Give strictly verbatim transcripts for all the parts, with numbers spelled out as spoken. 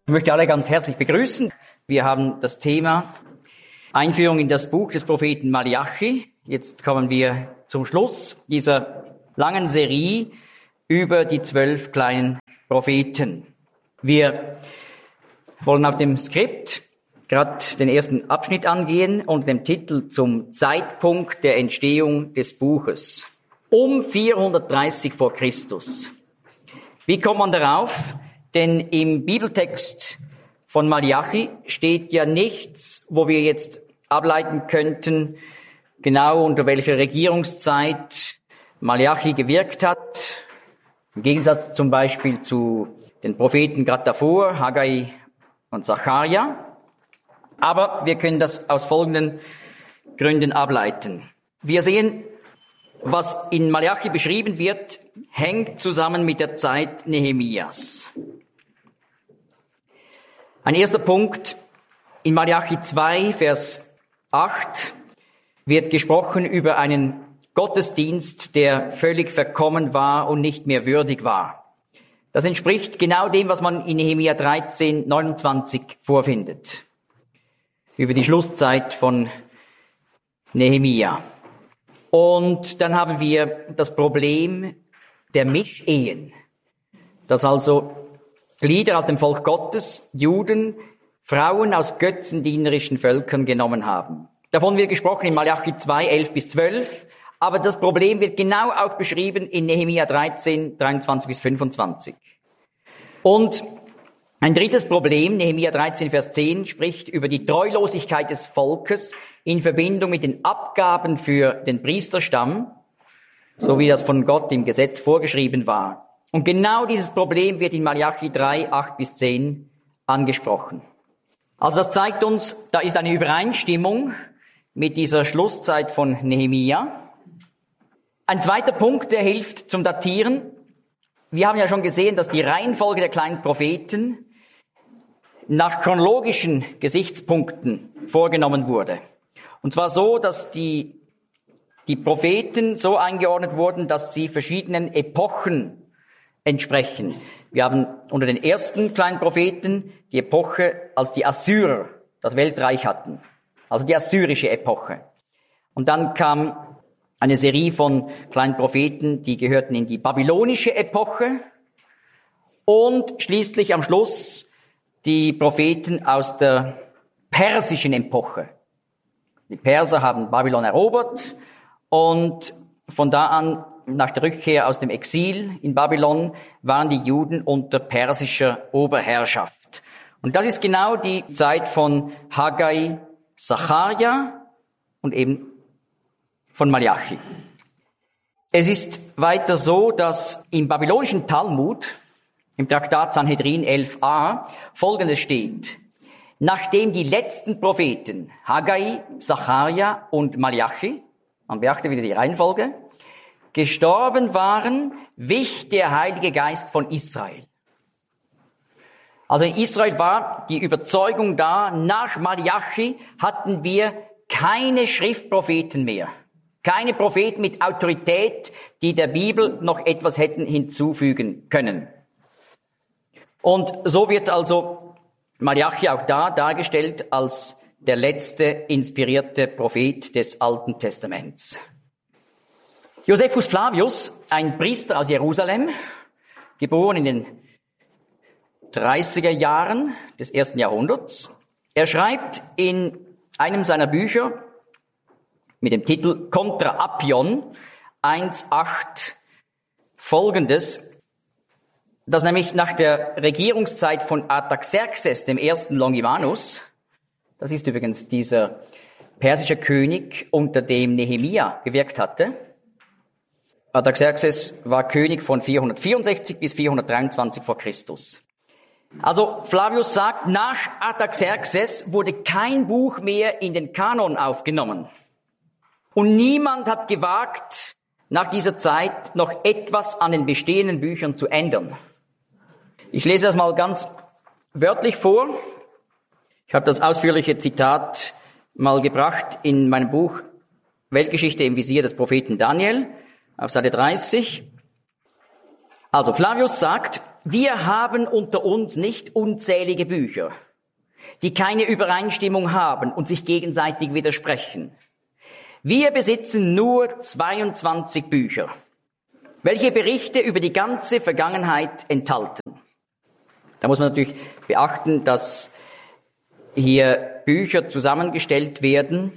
Ich möchte alle ganz herzlich begrüßen. Wir haben das Thema Einführung in das Buch des Propheten Malachi. Jetzt kommen wir zum Schluss dieser langen Serie über die zwölf kleinen Propheten. Wir wollen auf dem Skript gerade den ersten Abschnitt angehen unter dem Titel zum Zeitpunkt der Entstehung des Buches. Um vierhundertdreißig vor Christus. Wie kommt man darauf? Denn im Bibeltext von Malachi steht ja nichts, wo wir jetzt ableiten könnten, genau unter welcher Regierungszeit Malachi gewirkt hat. Im Gegensatz zum Beispiel zu den Propheten gerade davor, Haggai und Sacharja. Aber wir können das aus folgenden Gründen ableiten. Wir sehen, was in Malachi beschrieben wird, hängt zusammen mit der Zeit Nehemias. Ein erster Punkt, in Malachi zwei, Vers acht, wird gesprochen über einen Gottesdienst, der völlig verkommen war und nicht mehr würdig war. Das entspricht genau dem, was man in Nehemia dreizehn, neunundzwanzig vorfindet. Über die Schlusszeit von Nehemia. Und dann haben wir das Problem der Mischehen, dass also Glieder aus dem Volk Gottes, Juden, Frauen aus götzendienerischen Völkern genommen haben. Davon wird gesprochen in Malachi zwei, elf bis zwölf, aber das Problem wird genau auch beschrieben in Nehemia dreizehn, dreiundzwanzig bis fünfundzwanzig. Und ein drittes Problem, Nehemia dreizehn, Vers zehn, spricht über die Treulosigkeit des Volkes in Verbindung mit den Abgaben für den Priesterstamm, so wie das von Gott im Gesetz vorgeschrieben war. Und genau dieses Problem wird in Malachi drei, acht bis zehn angesprochen. Also das zeigt uns, da ist eine Übereinstimmung mit dieser Schlusszeit von Nehemia. Ein zweiter Punkt, der hilft zum Datieren. Wir haben ja schon gesehen, dass die Reihenfolge der kleinen Propheten nach chronologischen Gesichtspunkten vorgenommen wurde. Und zwar so, dass die, die Propheten so eingeordnet wurden, dass sie verschiedenen Epochen entsprechen. Wir haben unter den ersten kleinen Propheten die Epoche, als die Assyrer das Weltreich hatten. Also die assyrische Epoche. Und dann kam eine Serie von kleinen Propheten, die gehörten in die babylonische Epoche. Und schließlich am Schluss die Propheten aus der persischen Epoche. Die Perser haben Babylon erobert und von da an, nach der Rückkehr aus dem Exil in Babylon, waren die Juden unter persischer Oberherrschaft. Und das ist genau die Zeit von Haggai, Sacharja und eben von Malachi. Es ist weiter so, dass im babylonischen Talmud, im Traktat Sanhedrin elf a, Folgendes steht. Nachdem die letzten Propheten, Haggai, Sacharja und Malachi, man beachte wieder die Reihenfolge, gestorben waren, wich der Heilige Geist von Israel. Also in Israel war die Überzeugung da, nach Malachi hatten wir keine Schriftpropheten mehr. Keine Propheten mit Autorität, die der Bibel noch etwas hätten hinzufügen können. Und so wird also Malachi auch da dargestellt als der letzte inspirierte Prophet des Alten Testaments. Josephus Flavius, ein Priester aus Jerusalem, geboren in den dreißiger Jahren des ersten Jahrhunderts. Er schreibt in einem seiner Bücher mit dem Titel Contra Appion eins acht Folgendes, dass nämlich nach der Regierungszeit von Artaxerxes, dem ersten Longimanus, das ist übrigens dieser persische König, unter dem Nehemia gewirkt hatte. Artaxerxes war König von vierhundertvierundsechzig bis vierhundertdreiundzwanzig vor Christus. Also Flavius sagt, nach Artaxerxes wurde kein Buch mehr in den Kanon aufgenommen. Und niemand hat gewagt, nach dieser Zeit noch etwas an den bestehenden Büchern zu ändern. Ich lese das mal ganz wörtlich vor. Ich habe das ausführliche Zitat mal gebracht in meinem Buch Weltgeschichte im Visier des Propheten Daniel auf Seite dreißig. Also Flavius sagt, Wir haben unter uns nicht unzählige Bücher, die keine Übereinstimmung haben und sich gegenseitig widersprechen. Wir besitzen nur zweiundzwanzig Bücher, welche Berichte über die ganze Vergangenheit enthalten. Da muss man natürlich beachten, dass hier Bücher zusammengestellt werden,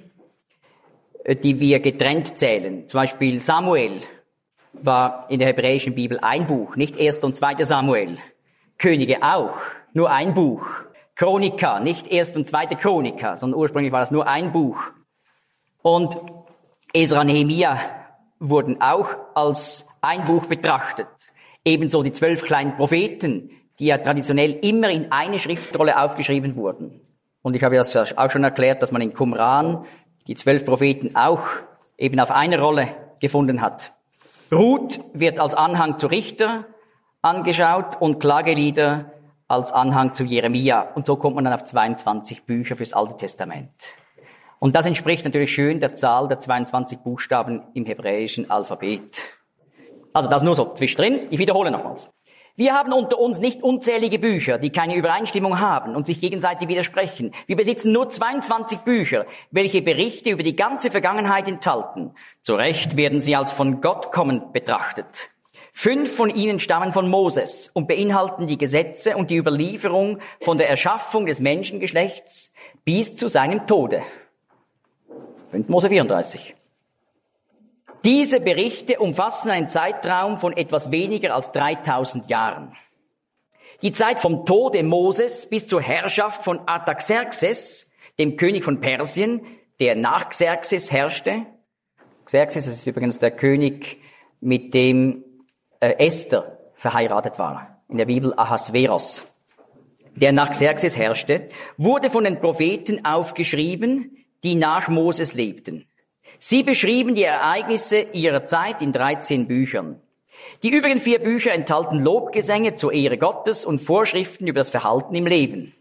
die wir getrennt zählen. Zum Beispiel Samuel war in der hebräischen Bibel ein Buch, nicht erster und zweiter Samuel. Könige auch, nur ein Buch. Chronika, nicht erster und zweiter Chronika, sondern ursprünglich war das nur ein Buch. Und Esra, Nehemia wurden auch als ein Buch betrachtet. Ebenso die zwölf kleinen Propheten, die ja traditionell immer in eine Schriftrolle aufgeschrieben wurden. Und ich habe das auch schon erklärt, dass man in Qumran die zwölf Propheten auch eben auf einer Rolle gefunden hat. Ruth wird als Anhang zu Richter angeschaut und Klagelieder als Anhang zu Jeremia. Und so kommt man dann auf zweiundzwanzig Bücher fürs Alte Testament. Und das entspricht natürlich schön der Zahl der zweiundzwanzig Buchstaben im hebräischen Alphabet. Also das nur so zwischendrin. Ich wiederhole nochmals. Wir haben unter uns nicht unzählige Bücher, die keine Übereinstimmung haben und sich gegenseitig widersprechen. Wir besitzen nur zweiundzwanzig Bücher, welche Berichte über die ganze Vergangenheit enthalten. Zu Recht werden sie als von Gott kommend betrachtet. Fünf von ihnen stammen von Moses und beinhalten die Gesetze und die Überlieferung von der Erschaffung des Menschengeschlechts bis zu seinem Tode. fünf Mose vierunddreißig. Diese Berichte umfassen einen Zeitraum von etwas weniger als dreitausend Jahren. Die Zeit vom Tode Moses bis zur Herrschaft von Artaxerxes, dem König von Persien, der nach Xerxes herrschte. Xerxes ist übrigens der König, mit dem äh, Esther verheiratet war. In der Bibel Ahasveros. Der nach Xerxes herrschte, wurde von den Propheten aufgeschrieben, die nach Moses lebten. Sie beschrieben die Ereignisse ihrer Zeit in dreizehn Büchern. Die übrigen vier Bücher enthalten Lobgesänge zur Ehre Gottes und Vorschriften über das Verhalten im Leben.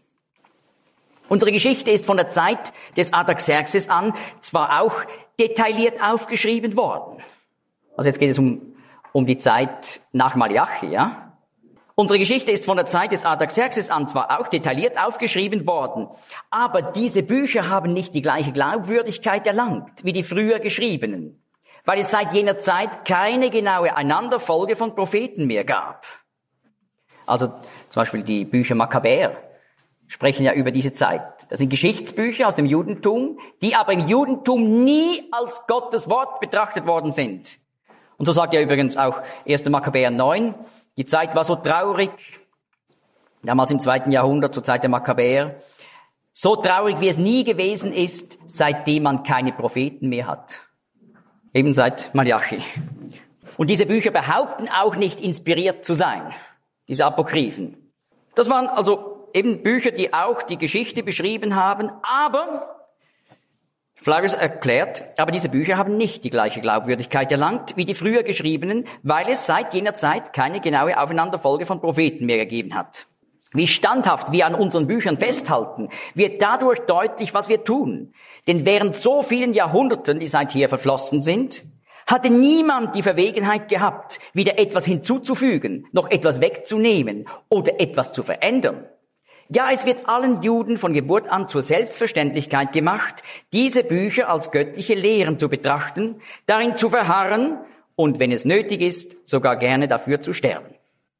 Unsere Geschichte ist von der Zeit des Artaxerxes an zwar auch detailliert aufgeschrieben worden. Also jetzt geht es um, um die Zeit nach Malachi, ja? Unsere Geschichte ist von der Zeit des Artaxerxes an zwar auch detailliert aufgeschrieben worden, aber diese Bücher haben nicht die gleiche Glaubwürdigkeit erlangt wie die früher geschriebenen, weil es seit jener Zeit keine genaue Einanderfolge von Propheten mehr gab. Also zum Beispiel die Bücher Makkabäer sprechen ja über diese Zeit. Das sind Geschichtsbücher aus dem Judentum, die aber im Judentum nie als Gottes Wort betrachtet worden sind. Und so sagt ja übrigens auch erster Makkabäer neun, die Zeit war so traurig, damals im zweiten Jahrhundert, zur Zeit der Makkabäer, so traurig, wie es nie gewesen ist, seitdem man keine Propheten mehr hat. Eben seit Malachi. Und diese Bücher behaupten auch nicht inspiriert zu sein, diese Apokryphen. Das waren also eben Bücher, die auch die Geschichte beschrieben haben, aber Flavius erklärt, aber diese Bücher haben nicht die gleiche Glaubwürdigkeit erlangt wie die früher geschriebenen, weil es seit jener Zeit keine genaue Aufeinanderfolge von Propheten mehr gegeben hat. Wie standhaft wir an unseren Büchern festhalten, wird dadurch deutlich, was wir tun. Denn während so vielen Jahrhunderten, die seither verflossen sind, hatte niemand die Verwegenheit gehabt, wieder etwas hinzuzufügen, noch etwas wegzunehmen oder etwas zu verändern. Ja, es wird allen Juden von Geburt an zur Selbstverständlichkeit gemacht, diese Bücher als göttliche Lehren zu betrachten, darin zu verharren und, wenn es nötig ist, sogar gerne dafür zu sterben.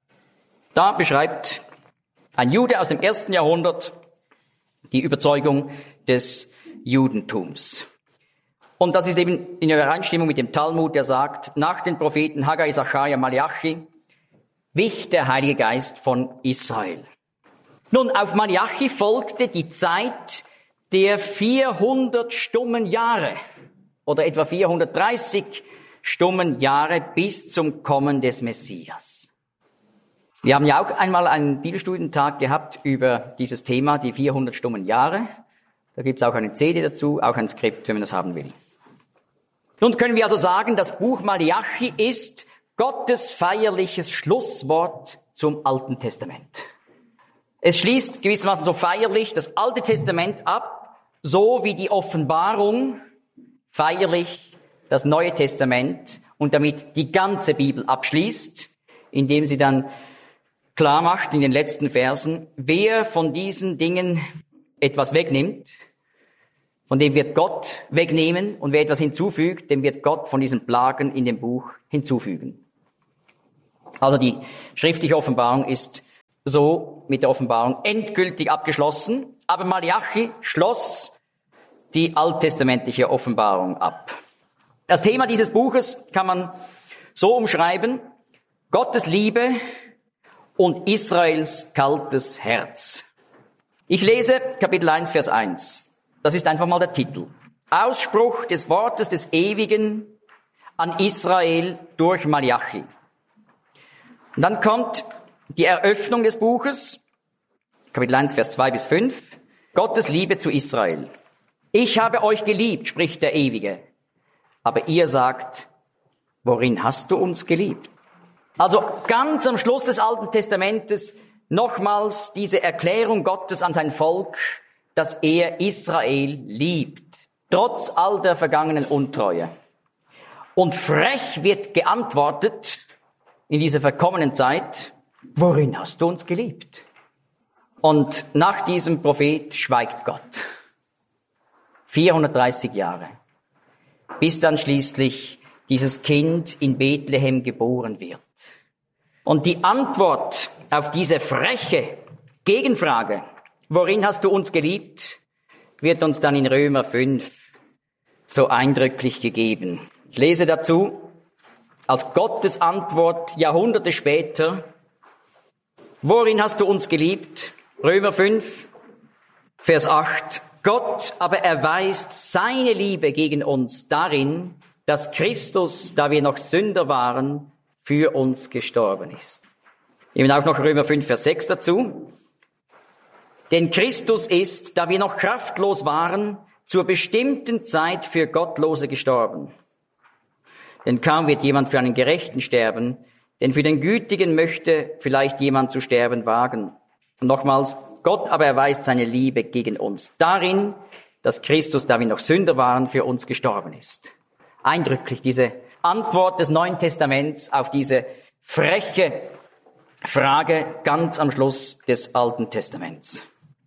Da beschreibt ein Jude aus dem ersten Jahrhundert die Überzeugung des Judentums. Und das ist eben in Übereinstimmung mit dem Talmud, der sagt, nach den Propheten Haggai, Sacharja, Malachi wich der Heilige Geist von Israel. Nun, auf Malachi folgte die Zeit der vierhundert stummen Jahre oder etwa vierhundertdreißig stummen Jahre bis zum Kommen des Messias. Wir haben ja auch einmal einen Bibelstudientag gehabt über dieses Thema, die vierhundert stummen Jahre. Da gibt es auch eine C D dazu, auch ein Skript, wenn man das haben will. Nun können wir also sagen, das Buch Malachi ist Gottes feierliches Schlusswort zum Alten Testament. Es schließt gewissermaßen so feierlich das Alte Testament ab, so wie die Offenbarung feierlich das Neue Testament und damit die ganze Bibel abschließt, indem sie dann klar macht in den letzten Versen, wer von diesen Dingen etwas wegnimmt, von dem wird Gott wegnehmen, und wer etwas hinzufügt, dem wird Gott von diesen Plagen in dem Buch hinzufügen. Also die schriftliche Offenbarung ist so mit der Offenbarung endgültig abgeschlossen, aber Malachi schloss die alttestamentliche Offenbarung ab. Das Thema dieses Buches kann man so umschreiben: Gottes Liebe und Israels kaltes Herz. Ich lese Kapitel eins, Vers eins. Das ist einfach mal der Titel. Ausspruch des Wortes des Ewigen an Israel durch Malachi. Und dann kommt die Eröffnung des Buches, Kapitel eins, Vers zwei bis fünf. Gottes Liebe zu Israel. Ich habe euch geliebt, spricht der Ewige. Aber ihr sagt, worin hast du uns geliebt? Also ganz am Schluss des Alten Testamentes nochmals diese Erklärung Gottes an sein Volk, dass er Israel liebt, trotz all der vergangenen Untreue. Und frech wird geantwortet in dieser verkommenen Zeit, worin hast du uns geliebt? Und nach diesem Prophet schweigt Gott. vierhundertdreißig Jahre. Bis dann schließlich dieses Kind in Bethlehem geboren wird. Und die Antwort auf diese freche Gegenfrage, worin hast du uns geliebt, wird uns dann in Römer fünf so eindrücklich gegeben. Ich lese dazu als Gottes Antwort Jahrhunderte später, worin hast du uns geliebt? Römer fünf, Vers acht. Gott aber erweist seine Liebe gegen uns darin, dass Christus, da wir noch Sünder waren, für uns gestorben ist. Eben auch noch Römer fünf, Vers sechs dazu. Denn Christus ist, da wir noch kraftlos waren, zur bestimmten Zeit für Gottlose gestorben. Denn kaum wird jemand für einen Gerechten sterben, denn für den Gütigen möchte vielleicht jemand zu sterben wagen. Und nochmals, Gott aber erweist seine Liebe gegen uns darin, dass Christus, da wir noch Sünder waren, für uns gestorben ist. Eindrücklich diese Antwort des Neuen Testaments auf diese freche Frage ganz am Schluss des Alten Testaments.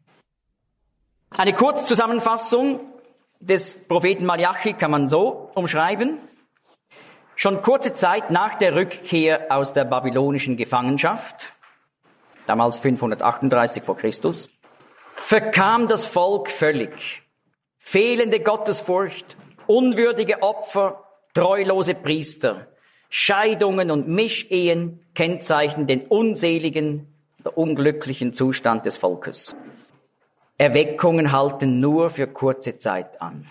Eine Kurzzusammenfassung des Propheten Malachi kann man so umschreiben. Schon kurze Zeit nach der Rückkehr aus der babylonischen Gefangenschaft, damals fünfhundertachtunddreißig vor Christus, verkam das Volk völlig. Fehlende Gottesfurcht, unwürdige Opfer, treulose Priester, Scheidungen und Mischehen kennzeichnen den unseligen, der unglücklichen Zustand des Volkes. Erweckungen halten nur für kurze Zeit an.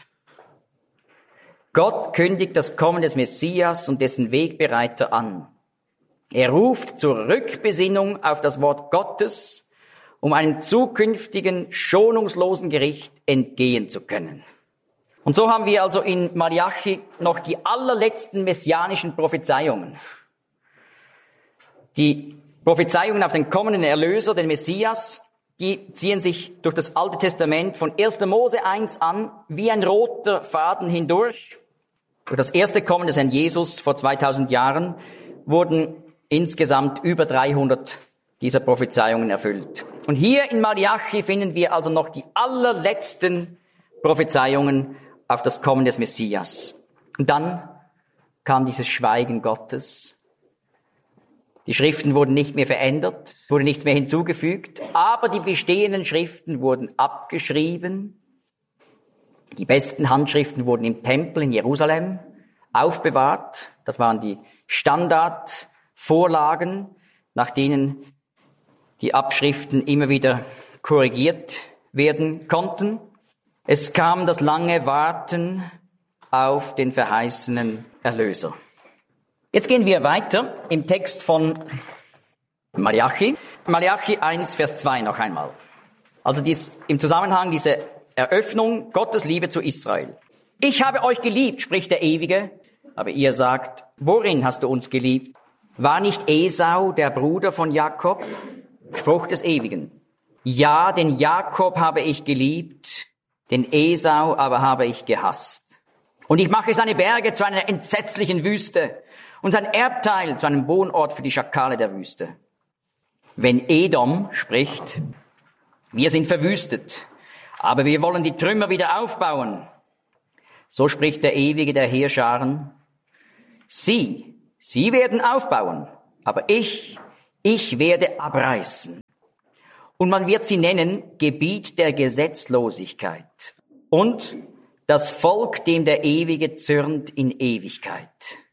Gott kündigt das Kommen des Messias und dessen Wegbereiter an. Er ruft zur Rückbesinnung auf das Wort Gottes, um einem zukünftigen, schonungslosen Gericht entgehen zu können. Und so haben wir also in Malachi noch die allerletzten messianischen Prophezeiungen. Die Prophezeiungen auf den kommenden Erlöser, den Messias, die ziehen sich durch das Alte Testament von erster Mose eins an, wie ein roter Faden hindurch. Durch das erste Kommen des Herrn Jesus vor zweitausend Jahren wurden insgesamt über dreihundert dieser Prophezeiungen erfüllt. Und hier in Malachi finden wir also noch die allerletzten Prophezeiungen auf das Kommen des Messias. Und dann kam dieses Schweigen Gottes. Die Schriften wurden nicht mehr verändert, wurde nichts mehr hinzugefügt, aber die bestehenden Schriften wurden abgeschrieben. Die besten Handschriften wurden im Tempel in Jerusalem aufbewahrt. Das waren die Standardvorlagen, nach denen die Abschriften immer wieder korrigiert werden konnten. Es kam das lange Warten auf den verheißenen Erlöser. Jetzt gehen wir weiter im Text von Malachi. Malachi eins, Vers zwei noch einmal. Also dies, im Zusammenhang diese Eröffnung Gottes Liebe zu Israel. Ich habe euch geliebt, spricht der Ewige, aber ihr sagt, worin hast du uns geliebt? War nicht Esau der Bruder von Jakob? Spruch des Ewigen. Ja, den Jakob habe ich geliebt, den Esau aber habe ich gehasst. Und ich mache seine Berge zu einer entsetzlichen Wüste und sein Erbteil zu einem Wohnort für die Schakale der Wüste. Wenn Edom spricht, wir sind verwüstet, aber wir wollen die Trümmer wieder aufbauen, so spricht der Ewige der Heerscharen, Sie, Sie werden aufbauen, aber ich, ich werde abreißen. Und man wird sie nennen Gebiet der Gesetzlosigkeit und das Volk, dem der Ewige zürnt in Ewigkeit.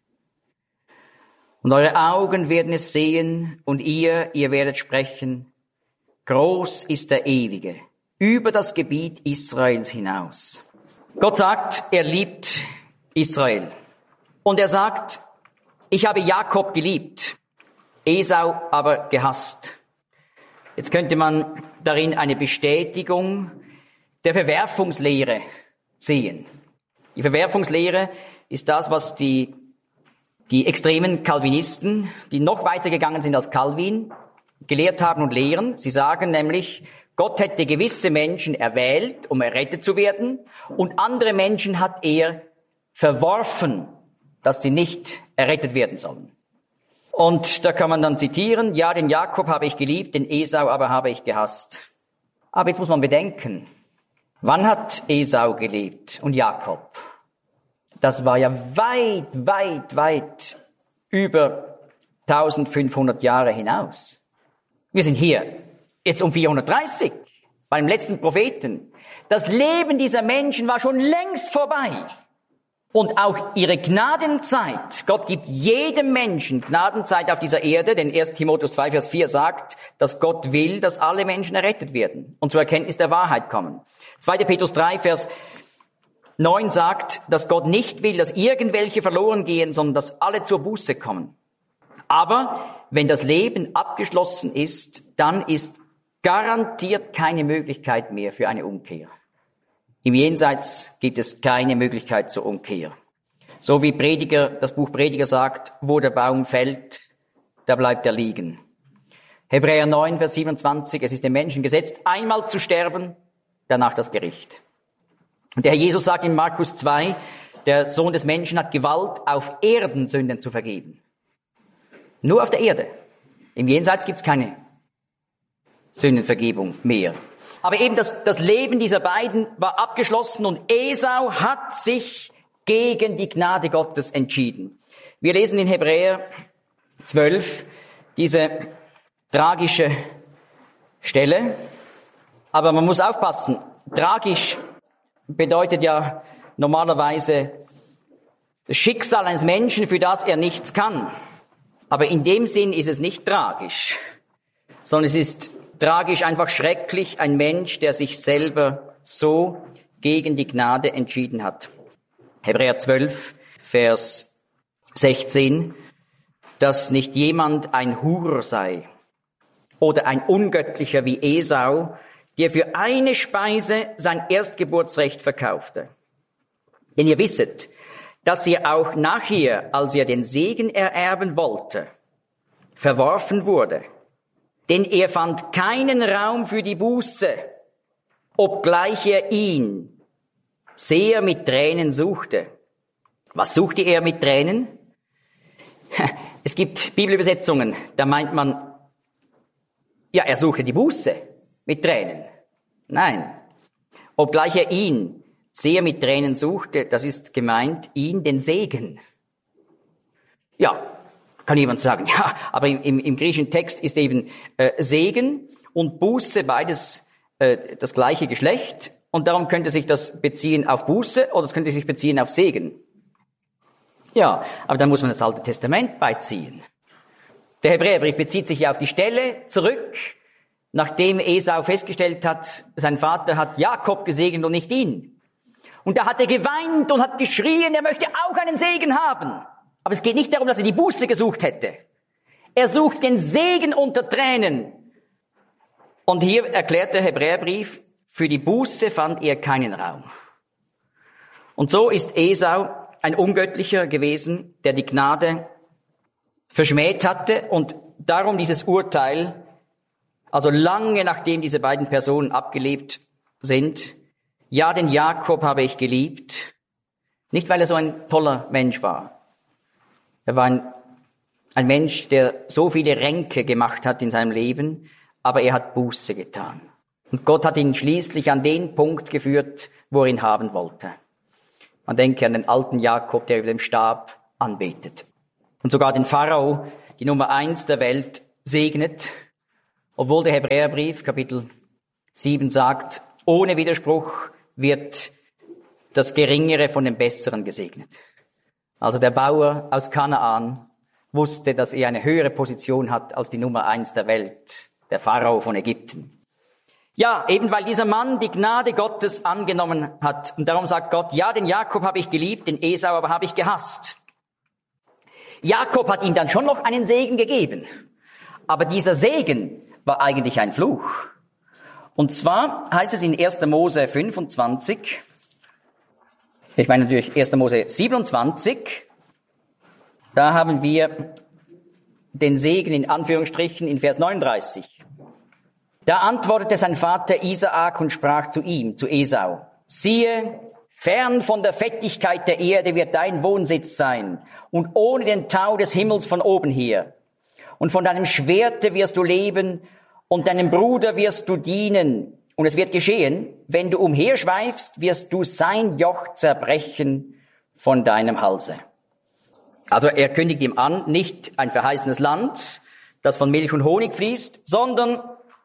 Und eure Augen werden es sehen und ihr, ihr werdet sprechen, groß ist der Ewige über das Gebiet Israels hinaus. Gott sagt, er liebt Israel. Und er sagt, ich habe Jakob geliebt, Esau aber gehasst. Jetzt könnte man darin eine Bestätigung der Verwerfungslehre sehen. Die Verwerfungslehre ist das, was die, die extremen Calvinisten, die noch weiter gegangen sind als Calvin, gelehrt haben und lehren. Sie sagen nämlich, Gott hätte gewisse Menschen erwählt, um errettet zu werden, und andere Menschen hat er verworfen, dass sie nicht errettet werden sollen. Und da kann man dann zitieren, ja, den Jakob habe ich geliebt, den Esau aber habe ich gehasst. Aber jetzt muss man bedenken, wann hat Esau gelebt und Jakob? Das war ja weit, weit, weit über eintausendfünfhundert Jahre hinaus. Wir sind hier jetzt um vierhundertdreißig, beim letzten Propheten. Das Leben dieser Menschen war schon längst vorbei. Und auch ihre Gnadenzeit, Gott gibt jedem Menschen Gnadenzeit auf dieser Erde, denn erster Timotheus zwei, Vers vier sagt, dass Gott will, dass alle Menschen errettet werden und zur Erkenntnis der Wahrheit kommen. zweiter Petrus drei, Vers neun sagt, dass Gott nicht will, dass irgendwelche verloren gehen, sondern dass alle zur Buße kommen. Aber wenn das Leben abgeschlossen ist, dann ist garantiert keine Möglichkeit mehr für eine Umkehr. Im Jenseits gibt es keine Möglichkeit zur Umkehr. So wie Prediger, das Buch Prediger sagt, wo der Baum fällt, da bleibt er liegen. Hebräer neun, Vers siebenundzwanzig, es ist dem Menschen gesetzt, einmal zu sterben, danach das Gericht. Und der Herr Jesus sagt in Markus zwei, der Sohn des Menschen hat Gewalt, auf Erden Sünden zu vergeben. Nur auf der Erde. Im Jenseits gibt es keine Sündenvergebung mehr. Aber eben das, das Leben dieser beiden war abgeschlossen und Esau hat sich gegen die Gnade Gottes entschieden. Wir lesen in Hebräer zwölf diese tragische Stelle. Aber man muss aufpassen. Tragisch bedeutet ja normalerweise das Schicksal eines Menschen, für das er nichts kann. Aber in dem Sinn ist es nicht tragisch, sondern es ist tragisch, einfach schrecklich, ein Mensch, der sich selber so gegen die Gnade entschieden hat. Hebräer zwölf, Vers sechzehn, dass nicht jemand ein Hurer sei oder ein Ungöttlicher wie Esau, der für eine Speise sein Erstgeburtsrecht verkaufte. Denn ihr wisset, dass er auch nachher, als er den Segen ererben wollte, verworfen wurde. Denn er fand keinen Raum für die Buße, obgleich er ihn sehr mit Tränen suchte. Was suchte er mit Tränen? Es gibt Bibelübersetzungen, da meint man, ja, er suchte die Buße mit Tränen. Nein, obgleich er ihn sehr mit Tränen suchte, das ist gemeint, ihn, den Segen. Ja, kann jemand sagen, ja, aber im, im, im griechischen Text ist eben äh, Segen und Buße beides äh, das gleiche Geschlecht und darum könnte sich das beziehen auf Buße oder es könnte sich beziehen auf Segen. Ja, aber dann muss man das Alte Testament beiziehen. Der Hebräerbrief bezieht sich ja auf die Stelle zurück, nachdem Esau festgestellt hat, sein Vater hat Jakob gesegnet und nicht ihn. Und da hat er geweint und hat geschrien, er möchte auch einen Segen haben. Aber es geht nicht darum, dass er die Buße gesucht hätte. Er sucht den Segen unter Tränen. Und hier erklärt der Hebräerbrief, für die Buße fand er keinen Raum. Und so ist Esau ein Ungöttlicher gewesen, der die Gnade verschmäht hatte und darum dieses Urteil, also lange nachdem diese beiden Personen abgelebt sind, ja, den Jakob habe ich geliebt, nicht weil er so ein toller Mensch war. Er war ein, Ein Mensch, der so viele Ränke gemacht hat in seinem Leben, aber er hat Buße getan. Und Gott hat ihn schließlich an den Punkt geführt, wo er ihn haben wollte. Man denke an den alten Jakob, der über dem Stab anbetet. Und sogar den Pharao, die Nummer eins der Welt, segnet, obwohl der Hebräerbrief, Kapitel sieben, sagt, ohne Widerspruch wird das Geringere von dem Besseren gesegnet. Also der Bauer aus Kanaan wusste, dass er eine höhere Position hat als die Nummer eins der Welt, der Pharao von Ägypten. Ja, eben weil dieser Mann die Gnade Gottes angenommen hat. Und darum sagt Gott, ja, den Jakob habe ich geliebt, den Esau aber habe ich gehasst. Jakob hat ihm dann schon noch einen Segen gegeben. Aber dieser Segen war eigentlich ein Fluch. Und zwar heißt es in erster Mose fünfundzwanzig, ich meine natürlich erster Mose siebenundzwanzig, da haben wir den Segen in Anführungsstrichen in Vers neununddreißig. Da antwortete sein Vater Isaak und sprach zu ihm, zu Esau, siehe, fern von der Fettigkeit der Erde wird dein Wohnsitz sein und ohne den Tau des Himmels von oben her. Und von deinem Schwerte wirst du leben und deinem Bruder wirst du dienen. Und es wird geschehen, wenn du umherschweifst, wirst du sein Joch zerbrechen von deinem Halse. Also er kündigt ihm an, nicht ein verheißenes Land, das von Milch und Honig fließt, sondern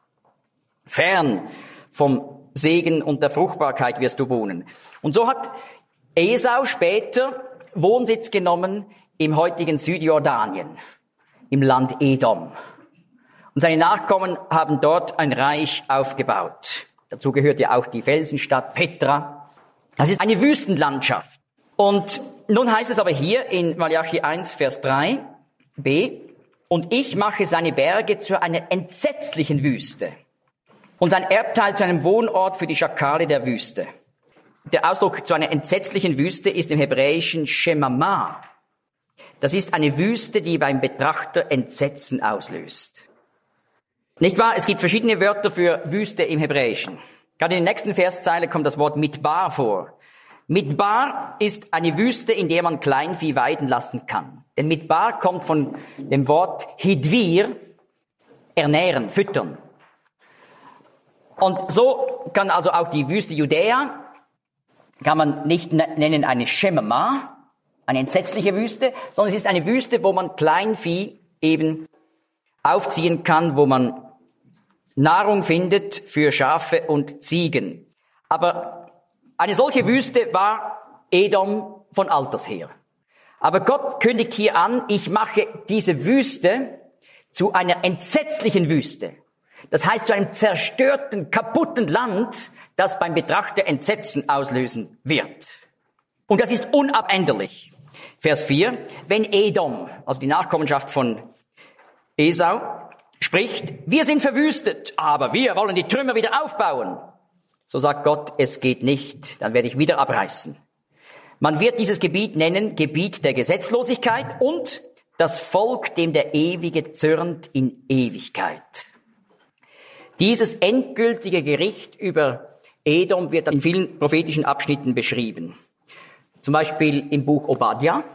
fern vom Segen und der Fruchtbarkeit wirst du wohnen. Und so hat Esau später Wohnsitz genommen im heutigen Südjordanien, im Land Edom. Und seine Nachkommen haben dort ein Reich aufgebaut. Dazu gehört ja auch die Felsenstadt Petra. Das ist eine Wüstenlandschaft. Und nun heißt es aber hier in Malachi eins, Vers drei b, und ich mache seine Berge zu einer entsetzlichen Wüste und sein Erbteil zu einem Wohnort für die Schakale der Wüste. Der Ausdruck zu einer entsetzlichen Wüste ist im Hebräischen Shemama. Das ist eine Wüste, die beim Betrachter Entsetzen auslöst. Nicht wahr? Es gibt verschiedene Wörter für Wüste im Hebräischen. Gerade in der nächsten Verszeile kommt das Wort Midbar vor. Midbar ist eine Wüste, in der man Kleinvieh weiden lassen kann. Denn Midbar kommt von dem Wort Hidvir, ernähren, füttern. Und so kann also auch die Wüste Judäa, kann man nicht nennen eine Shemama, eine entsetzliche Wüste, sondern es ist eine Wüste, wo man Kleinvieh eben aufziehen kann, wo man Nahrung findet für Schafe und Ziegen. Aber eine solche Wüste war Edom von alters her. Aber Gott kündigt hier an, ich mache diese Wüste zu einer entsetzlichen Wüste. Das heißt, zu einem zerstörten, kaputten Land, das beim Betrachter Entsetzen auslösen wird. Und das ist unabänderlich. Vers vier, wenn Edom, also die Nachkommenschaft von Esau, spricht, wir sind verwüstet, aber wir wollen die Trümmer wieder aufbauen. So sagt Gott, es geht nicht, dann werde ich wieder abreißen. Man wird dieses Gebiet nennen, Gebiet der Gesetzlosigkeit und das Volk, dem der Ewige zürnt in Ewigkeit. Dieses endgültige Gericht über Edom wird in vielen prophetischen Abschnitten beschrieben. Zum Beispiel im Buch Obadja.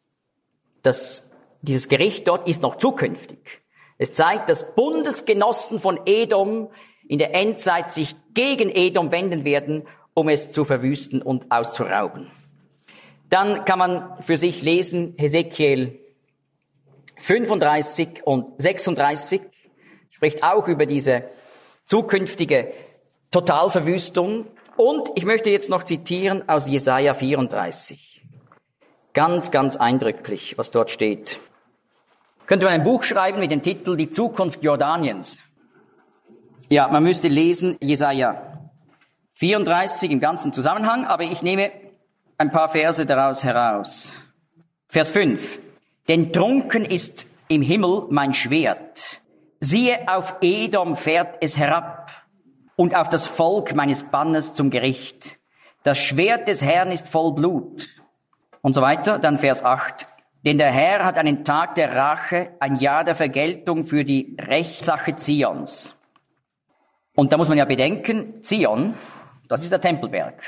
Das, dieses Gericht dort ist noch zukünftig. Es zeigt, dass Bundesgenossen von Edom in der Endzeit sich gegen Edom wenden werden, um es zu verwüsten und auszurauben. Dann kann man für sich lesen, Hesekiel fünfunddreißig und sechsunddreißig spricht auch über diese zukünftige Totalverwüstung. Und ich möchte jetzt noch zitieren aus Jesaja vierunddreißig. Ganz, ganz eindrücklich, was dort steht. Könnte man ein Buch schreiben mit dem Titel Die Zukunft Jordaniens. Ja, man müsste lesen Jesaja vierunddreißig im ganzen Zusammenhang, aber ich nehme ein paar Verse daraus heraus. Vers fünf. Denn trunken ist im Himmel mein Schwert. Siehe, auf Edom fährt es herab und auf das Volk meines Bannes zum Gericht. Das Schwert des Herrn ist voll Blut. Und so weiter. Dann Vers acht. Denn der Herr hat einen Tag der Rache, ein Jahr der Vergeltung für die Rechtssache Zions. Und da muss man ja bedenken, Zion, das ist der Tempelberg.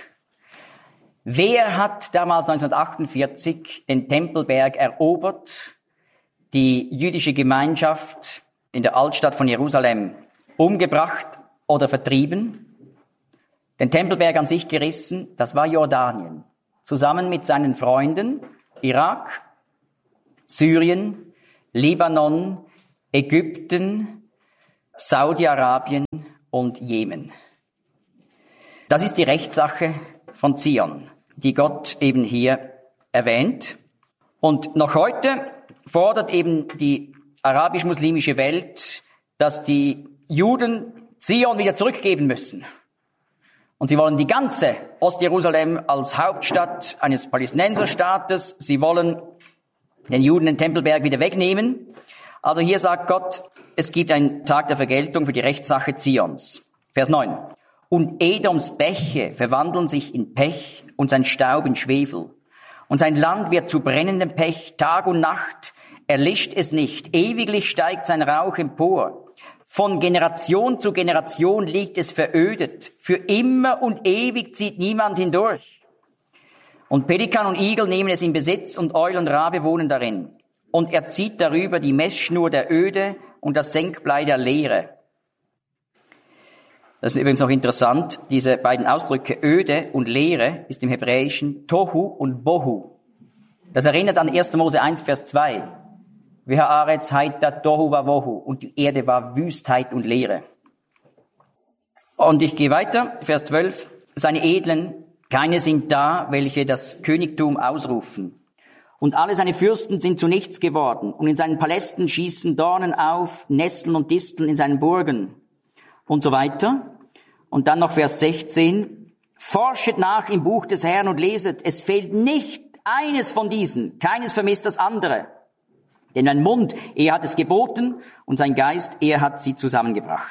Wer hat damals neunzehnhundertachtundvierzig den Tempelberg erobert? die jüdische Gemeinschaft in der Altstadt von Jerusalem umgebracht oder vertrieben, den Tempelberg an sich gerissen. Das war Jordanien. Zusammen mit seinen Freunden Irak, Syrien, Libanon, Ägypten, Saudi-Arabien und Jemen. Das ist die Rechtssache von Zion, die Gott eben hier erwähnt. Und noch heute fordert eben die arabisch-muslimische Welt, dass die Juden Zion wieder zurückgeben müssen. Und sie wollen die ganze Ostjerusalem als Hauptstadt eines Palästinenserstaates. Sie wollen den Juden den Tempelberg wieder wegnehmen. Also hier sagt Gott, es gibt einen Tag der Vergeltung für die Rechtssache Zions. Vers neun. Und Edoms Bäche verwandeln sich in Pech und sein Staub in Schwefel. Und sein Land wird zu brennendem Pech, Tag und Nacht erlischt es nicht. Ewiglich steigt sein Rauch empor. Von Generation zu Generation liegt es verödet. Für immer und ewig zieht niemand hindurch. Und Pelikan und Igel nehmen es in Besitz und Eul und Rabe wohnen darin. Und er zieht darüber die Messschnur der Öde und das Senkblei der Leere. Das ist übrigens auch interessant, diese beiden Ausdrücke Öde und Leere ist im Hebräischen Tohu und Bohu. Das erinnert an erster Mose eins, Vers zwei. V'haaretz haita tohu vavohu. Und die Erde war Wüstheit und Leere. Und ich gehe weiter, Vers zwölf. Seine Edlen, keine sind da, welche das Königtum ausrufen. Und alle seine Fürsten sind zu nichts geworden. Und in seinen Palästen schießen Dornen auf, Nesseln und Disteln in seinen Burgen. Und so weiter. Und dann noch Vers sechzehn. Forschet nach im Buch des Herrn und leset, es fehlt nicht eines von diesen, keines vermisst das andere. Denn sein Mund, er hat es geboten und sein Geist, er hat sie zusammengebracht.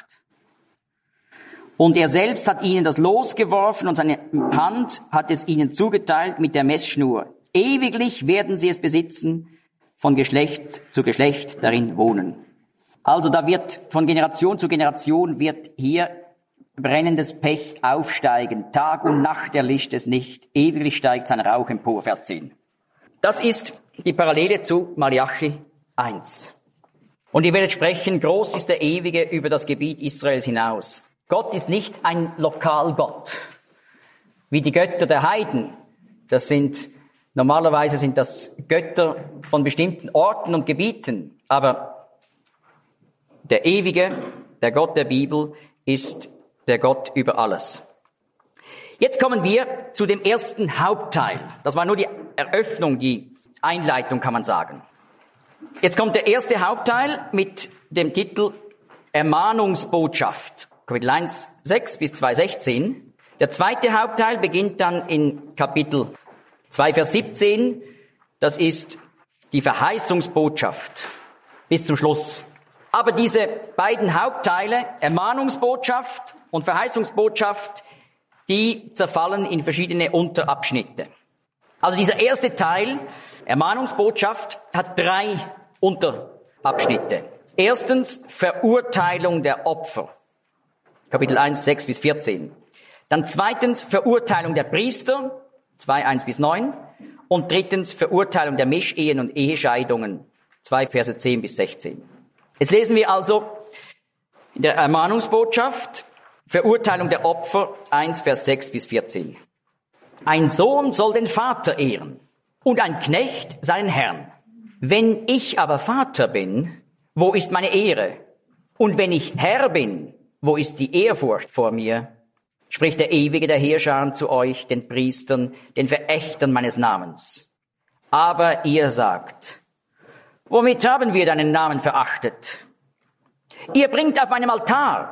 Und er selbst hat ihnen das Los geworfen und seine Hand hat es ihnen zugeteilt mit der Messschnur. Ewiglich werden sie es besitzen, von Geschlecht zu Geschlecht darin wohnen. Also da wird von Generation zu Generation wird hier brennendes Pech aufsteigen. Tag und Nacht erlischt es nicht. Ewiglich steigt sein Rauch empor. Vers zehn. Das ist die Parallele zu Malachi eins. Und ihr werdet sprechen, groß ist der Ewige über das Gebiet Israels hinaus. Gott ist nicht ein Lokalgott, wie die Götter der Heiden. Das sind, normalerweise sind das Götter von bestimmten Orten und Gebieten. Aber der Ewige, der Gott der Bibel, ist der Gott über alles. Jetzt kommen wir zu dem ersten Hauptteil. Das war nur die Eröffnung, die Einleitung, kann man sagen. Jetzt kommt der erste Hauptteil mit dem Titel Ermahnungsbotschaft. Kapitel eins, sechs bis zwei, sechzehn. Der zweite Hauptteil beginnt dann in Kapitel zwei, Vers siebzehn. Das ist die Verheißungsbotschaft bis zum Schluss. Aber diese beiden Hauptteile, Ermahnungsbotschaft und Verheißungsbotschaft, die zerfallen in verschiedene Unterabschnitte. Also dieser erste Teil, Ermahnungsbotschaft, hat drei Unterabschnitte. Erstens, Verurteilung der Opfer. Kapitel eins, sechs bis vierzehn. Dann zweitens, Verurteilung der Priester. zwei, eins bis neun. Und drittens, Verurteilung der Mischehen und Ehescheidungen. zwei Verse zehn bis sechzehn. Jetzt lesen wir also in der Ermahnungsbotschaft, Verurteilung der Opfer, eins, Vers sechs bis vierzehn. Ein Sohn soll den Vater ehren und ein Knecht seinen Herrn. Wenn ich aber Vater bin, wo ist meine Ehre? Und wenn ich Herr bin, wo ist die Ehrfurcht vor mir? Spricht der Ewige der Heerscharen zu euch, den Priestern, den Verächtern meines Namens. Aber ihr sagt, womit haben wir deinen Namen verachtet? Ihr bringt auf meinem Altar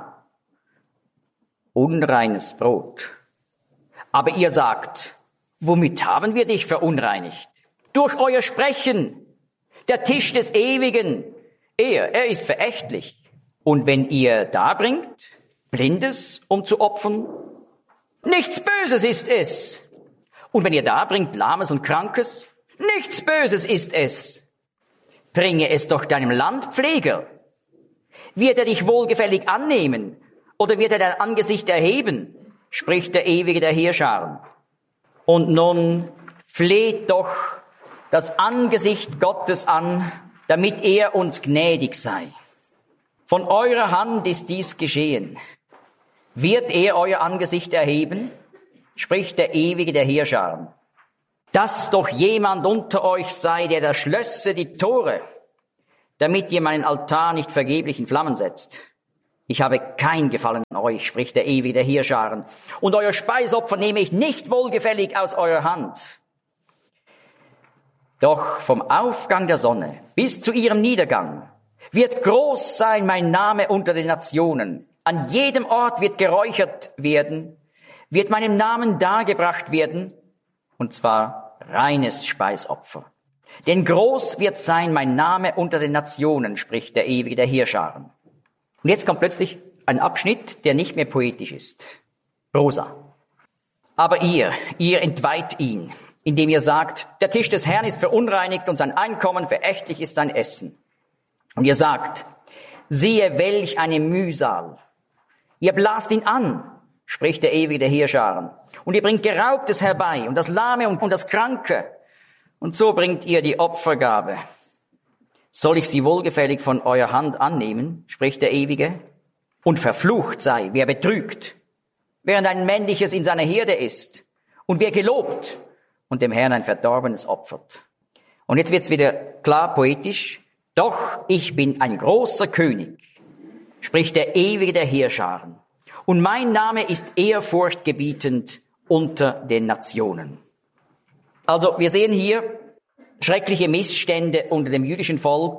unreines Brot. Aber ihr sagt, womit haben wir dich verunreinigt? Durch euer Sprechen, der Tisch des Ewigen, er, er ist verächtlich. Und wenn ihr darbringt, Blindes, um zu opfern, nichts Böses ist es. Und wenn ihr darbringt, Lahmes und Krankes, nichts Böses ist es. Bringe es doch deinem Landpfleger. Wird er dich wohlgefällig annehmen? Oder wird er dein Angesicht erheben? Spricht der Ewige der Heerscharen. Und nun fleht doch das Angesicht Gottes an damit er uns gnädig sei. Von eurer Hand ist dies geschehen. Wird er euer Angesicht erheben? Spricht der Ewige der Heerscharen. Dass doch jemand unter euch sei, der da schlösse die Tore, damit ihr meinen Altar nicht vergeblich in Flammen setzt. Ich habe kein Gefallen an euch, spricht der Ewige der Heerscharen. Und euer Speisopfer nehme ich nicht wohlgefällig aus eurer Hand. Doch vom Aufgang der Sonne bis zu ihrem Niedergang wird groß sein mein Name unter den Nationen. An jedem Ort wird geräuchert werden, wird meinem Namen dargebracht werden, und zwar reines Speisopfer. Denn groß wird sein mein Name unter den Nationen, spricht der Ewige der Heerscharen. Und jetzt kommt plötzlich ein Abschnitt, der nicht mehr poetisch ist. Prosa. Aber ihr, ihr entweiht ihn, indem ihr sagt, der Tisch des Herrn ist verunreinigt und sein Einkommen verächtlich ist sein Essen. Und ihr sagt, siehe, welch eine Mühsal. Ihr blast ihn an, spricht der Ewige der Heerscharen. Und ihr bringt Geraubtes herbei und das Lahme und das Kranke. Und so bringt ihr die Opfergabe. Soll ich sie wohlgefällig von eurer Hand annehmen, spricht der Ewige? Und verflucht sei, wer betrügt, während ein männliches in seiner Herde ist. Und wer gelobt und dem Herrn ein Verdorbenes opfert. Und jetzt wird's wieder klar poetisch. Doch ich bin ein großer König, spricht der Ewige der Heerscharen. Und mein Name ist ehrfurchtgebietend unter den Nationen. Also wir sehen hier schreckliche Missstände unter dem jüdischen Volk,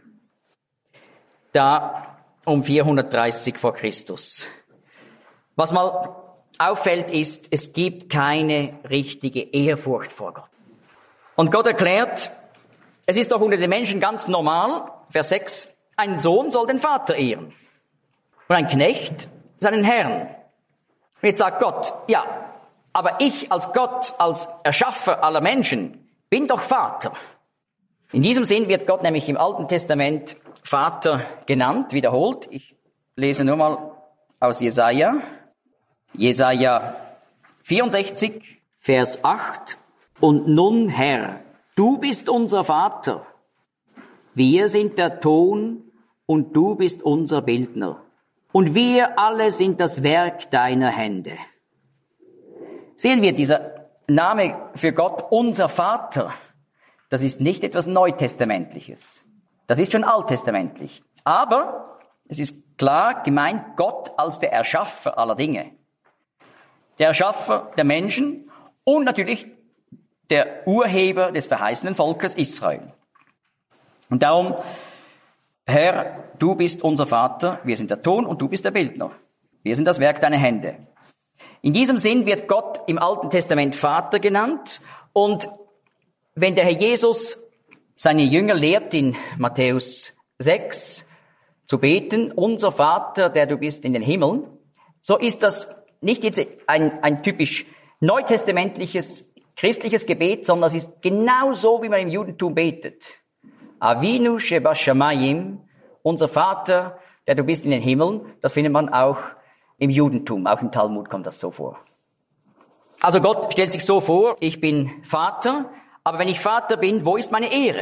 da um vierhundertdreißig vor Christus. Was mal auffällt ist, es gibt keine richtige Ehrfurcht vor Gott. Und Gott erklärt, es ist doch unter den Menschen ganz normal, Vers sechs, ein Sohn soll den Vater ehren und ein Knecht seinen Herrn. Und jetzt sagt Gott, ja, aber ich als Gott, als Erschaffer aller Menschen, bin doch Vater. In diesem Sinn wird Gott nämlich im Alten Testament Vater genannt, wiederholt. Ich lese nur mal aus Jesaja. Jesaja vierundsechzig, Vers acht. Und nun, Herr, du bist unser Vater. Wir sind der Ton und du bist unser Bildner. Und wir alle sind das Werk deiner Hände. Sehen wir, dieser Name für Gott, unser Vater, das ist nicht etwas Neutestamentliches. Das ist schon alttestamentlich. Aber es ist klar gemeint, Gott als der Erschaffer aller Dinge. Der Erschaffer der Menschen und natürlich der Urheber des verheißenen Volkes Israel. Und darum, Herr, du bist unser Vater, wir sind der Ton und du bist der Bildner. Wir sind das Werk deiner Hände. In diesem Sinn wird Gott im Alten Testament Vater genannt. Und wenn der Herr Jesus seine Jünger lehrt in Matthäus sechs zu beten, unser Vater, der du bist in den Himmeln, so ist das nicht jetzt ein, ein typisch neutestamentliches christliches Gebet, sondern es ist genau so, wie man im Judentum betet. Avinu sheba shamayim, unser Vater, der du bist in den Himmeln, das findet man auch im Judentum, auch im Talmud kommt das so vor. Also Gott stellt sich so vor, ich bin Vater, aber wenn ich Vater bin, wo ist meine Ehre?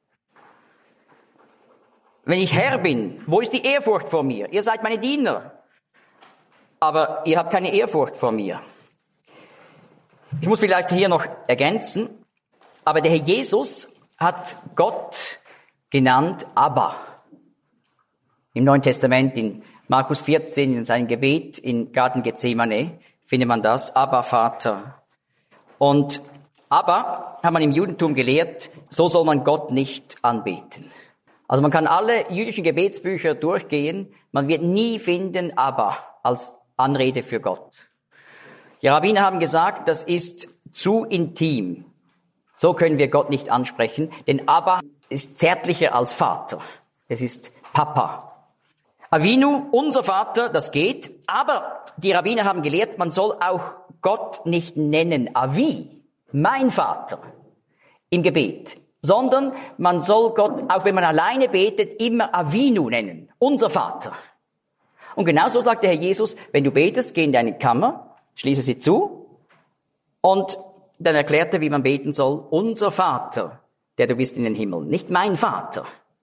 Wenn ich Herr bin, wo ist die Ehrfurcht vor mir? Ihr seid meine Diener, aber ihr habt keine Ehrfurcht vor mir. Ich muss vielleicht hier noch ergänzen, aber der Herr Jesus hat Gott genannt Abba. Im Neuen Testament, in Markus vierzehn, in seinem Gebet in Garten Gethsemane, findet man das, Abba, Vater. Und Abba hat man im Judentum gelehrt, so soll man Gott nicht anbeten. Also man kann alle jüdischen Gebetsbücher durchgehen, man wird nie finden Abba als Anrede für Gott. Die Rabbiner haben gesagt, das ist zu intim. So können wir Gott nicht ansprechen, denn Abba ist zärtlicher als Vater. Es ist Papa. Avinu, unser Vater, das geht, aber die Rabbiner haben gelehrt, man soll auch Gott nicht nennen Avi, mein Vater, im Gebet, sondern man soll Gott, auch wenn man alleine betet, immer Avinu nennen, unser Vater. Und genauso sagt der Herr Jesus, wenn du betest, geh in deine Kammer, schließe sie zu und dann erklärt er, wie man beten soll, unser Vater, der du bist in den Himmeln, nicht mein Vater.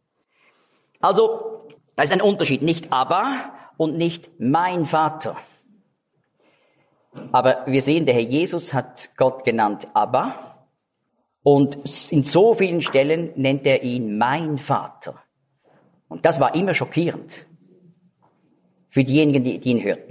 Also, da ist ein Unterschied. Nicht aber und nicht mein Vater. Aber wir sehen, der Herr Jesus hat Gott genannt Abba. Und in so vielen Stellen nennt er ihn mein Vater. Und das war immer schockierend für diejenigen, die, die ihn hörten.